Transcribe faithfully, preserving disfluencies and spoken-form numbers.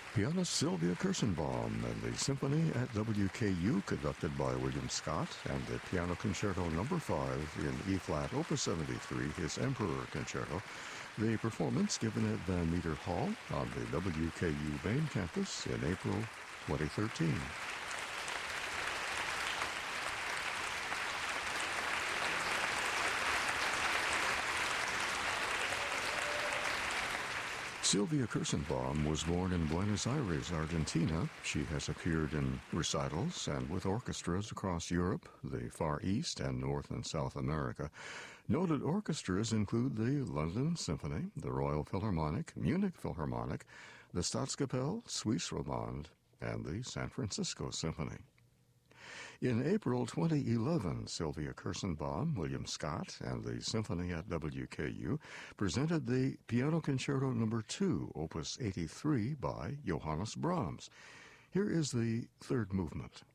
Pianist Sylvia Kirschenbaum and the Symphony at W K U, conducted by William Scott, and the Piano Concerto Number five in E-flat, Opus seventy-three, his Emperor Concerto. The performance given at Van Meter Hall on the W K U main campus in April twenty thirteen. Sylvia Kirschenbaum was born in Buenos Aires, Argentina. She has appeared in recitals and with orchestras across Europe, the Far East, and North and South America. Noted orchestras include the London Symphony, the Royal Philharmonic, Munich Philharmonic, the Staatskapelle, Suisse Romande, and the San Francisco Symphony. In April twenty eleven, Sylvia Kirschenbaum, William Scott, and the Symphony at W K U presented the Piano Concerto Number two, Opus eighty-three, by Johannes Brahms. Here is the third movement.